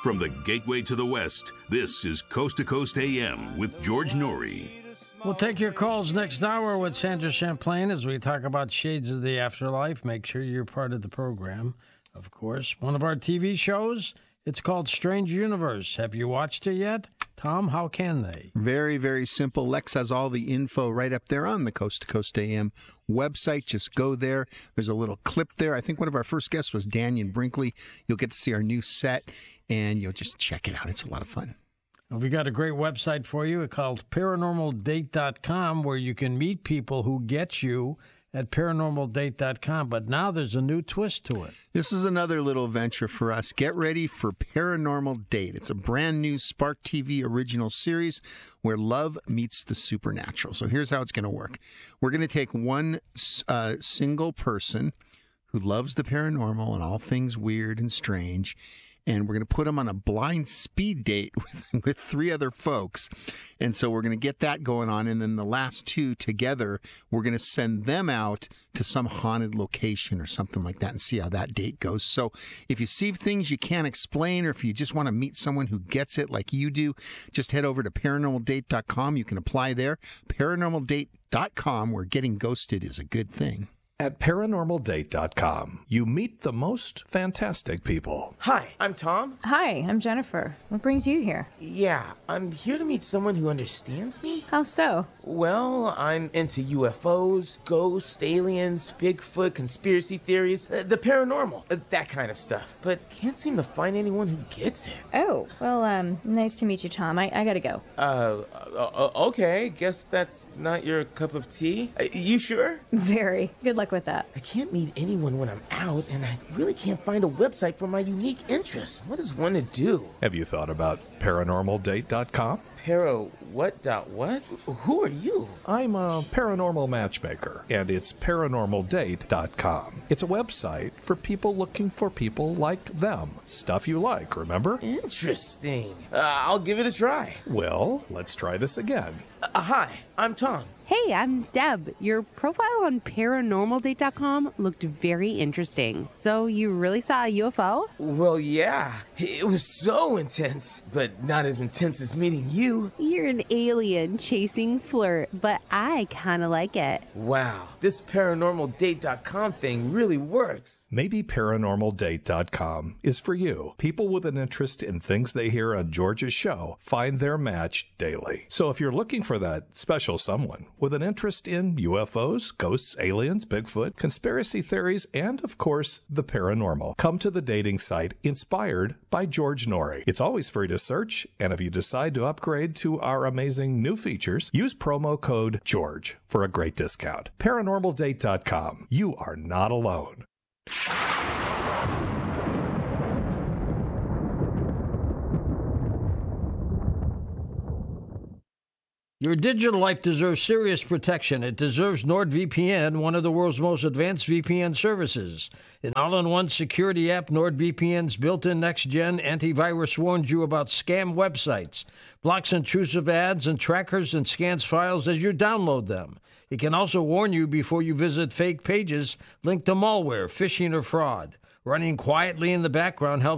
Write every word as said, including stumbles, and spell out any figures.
From the gateway to the West, this is Coast to Coast A M with George Noory. We'll take your calls next hour with Sandra Champlain as we talk about shades of the afterlife. Make sure you're part of the program, of course. One of our T V shows, it's called Strange Universe. Have you watched it yet? Tom, how can they? Very, very simple. Lex has all the info right up there on the Coast to Coast A M website. Just go there. There's a little clip there. I think one of our first guests was Daniel Brinkley. You'll get to see our new set, and you'll just check it out. It's a lot of fun. Well, we got a great website for you. It's called paranormal date dot com, where you can meet people who get you at paranormal date dot com. But now there's a new twist to it. This is another little venture for us. Get ready for Paranormal Date. It's a brand new Spark T V original series where love meets the supernatural. So here's how it's going to work. We're going to take one uh, single person who loves the paranormal and all things weird and strange, and we're going to put them on a blind speed date with, with three other folks. And so we're going to get that going on. And then the last two together, we're going to send them out to some haunted location or something like that and see how that date goes. So if you see things you can't explain, or if you just want to meet someone who gets it like you do, just head over to paranormal date dot com. You can apply there. paranormal date dot com, where getting ghosted is a good thing. At paranormal date dot com, you meet the most fantastic people. Hi, I'm Tom. Hi, I'm Jennifer. What brings you here? Yeah, I'm here to meet someone who understands me. How so? Well, I'm into U F Os, ghosts, aliens, Bigfoot, conspiracy theories, uh, the paranormal, uh, that kind of stuff. But can't seem to find anyone who gets it. Oh, well, um, nice to meet you, Tom. I, I gotta go. Uh, uh, okay, guess that's not your cup of tea. Uh, you sure? Very. Good luck with that. I can't meet anyone when I'm out, and I really can't find a website for my unique interests. What is one to do? Have you thought about paranormal date dot com? Para what dot what? Who are you? I'm a paranormal matchmaker, and it's paranormal date dot com. It's a website for people looking for people like them. Stuff you like, remember? Interesting. Uh, I'll give it a try. Well, let's try this again. Uh, hi, I'm Tom. Hey, I'm Deb. Your profile on paranormal date dot com looked very interesting. So you really saw a U F O? Well, yeah. It was so intense, but not as intense as meeting you. You're an alien chasing flirt, but I kind of like it. Wow, this paranormal date dot com thing really works. Maybe paranormal date dot com is for you. People with an interest in things they hear on George's show find their match daily. So if you're looking for that special someone with an interest in U F Os, ghosts, aliens, Bigfoot, conspiracy theories, and, of course, the paranormal, come to the dating site inspired by George Noory. It's always free to search, and if you decide to upgrade to our amazing new features, use promo code GEORGE for a great discount. paranormal date dot com. You are not alone. Your digital life deserves serious protection. It deserves NordVPN, one of the world's most advanced V P N services. An all-in-one security app, NordVPN's built-in next-gen antivirus warns you about scam websites, blocks intrusive ads and trackers, and scans files as you download them. It can also warn you before you visit fake pages linked to malware, phishing, or fraud. Running quietly in the background helps